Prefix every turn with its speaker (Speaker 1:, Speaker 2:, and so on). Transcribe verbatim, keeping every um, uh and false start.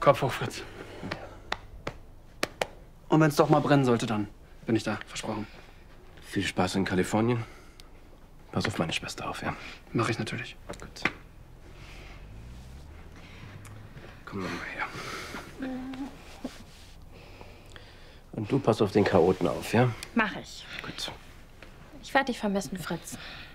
Speaker 1: Kopf hoch, Fritz. Und wenn es doch mal brennen sollte, dann bin ich da, versprochen.
Speaker 2: Viel Spaß in Kalifornien. Pass auf meine Schwester auf, ja?
Speaker 1: Mach ich natürlich.
Speaker 2: Gut. Komm doch mal her. Und du pass auf den Chaoten auf, ja?
Speaker 3: Mach ich.
Speaker 2: Gut.
Speaker 3: Ich werde dich vermissen, Fritz.